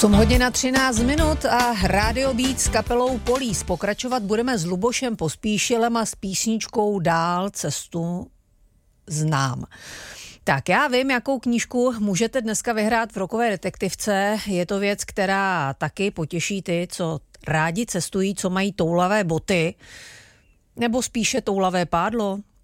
8:13 a Radio Beat s kapelou Police. Pokračovat budeme s Lubošem Pospíšilem a s písničkou Dál cestu znám. Tak já vím, jakou knížku můžete dneska vyhrát v Rokové detektivce. Je to věc, která taky potěší ty, co rádi cestují, co mají toulavé boty, nebo spíše toulavé pádlo.